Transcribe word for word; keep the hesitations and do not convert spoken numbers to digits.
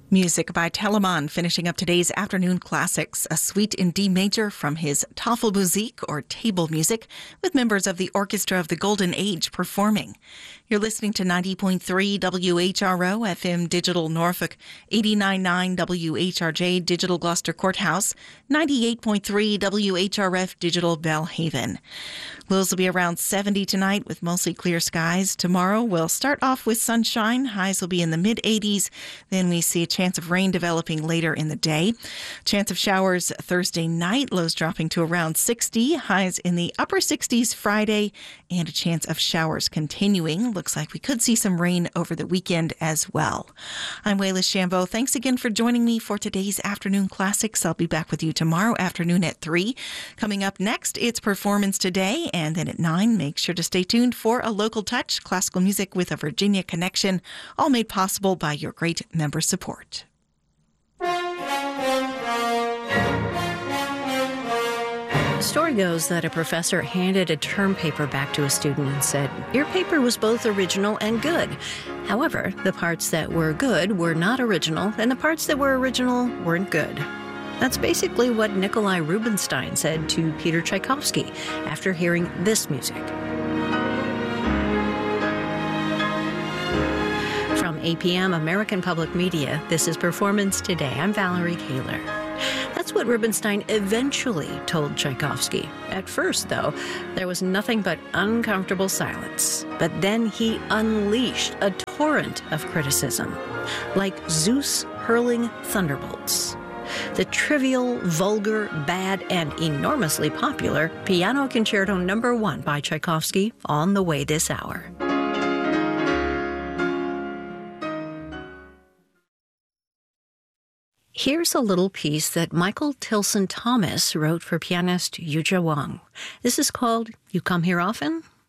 Music by Telemann, finishing up today's afternoon classics, a suite in D major from his Tafelmusik, or table music, with members of the Orchestra of the Golden Age performing. You're listening to ninety point three W H R O F M Digital Norfolk, eighty-nine point nine W H R J Digital Gloucester Courthouse, ninety-eight point three W H R F Digital Belhaven. Lows will be around seventy tonight with mostly clear skies. Tomorrow we'll start off with sunshine. Highs will be in the mid eighties. Then we see a chance of rain developing later in the day. Chance of showers Thursday night. Lows dropping to around sixty. Highs in the upper sixties Friday. And a chance of showers continuing. Looks like we could see some rain over the weekend as well. I'm Wayla Shambo. Thanks again for joining me for today's Afternoon Classics. I'll be back with you tomorrow afternoon at three. Coming up next, it's Performance Today. And then at nine, make sure to stay tuned for A Local Touch, classical music with a Virginia connection, all made possible by your great member support. The story goes that a professor handed a term paper back to a student and said, "Your paper was both original and good. However, the parts that were good were not original, and the parts that were original weren't good." That's basically what Nikolai Rubinstein said to Peter Tchaikovsky after hearing this music. From A P M American Public Media, this is Performance Today. I'm Valerie Kaler. That's what Rubinstein eventually told Tchaikovsky. At first, though, there was nothing but uncomfortable silence. But then he unleashed a torrent of criticism, like Zeus hurling thunderbolts. The trivial, vulgar, bad, and enormously popular Piano Concerto Number One by Tchaikovsky on the way this hour. Here's a little piece that Michael Tilson Thomas wrote for pianist Yuja Wang. This is called You Come Here Often?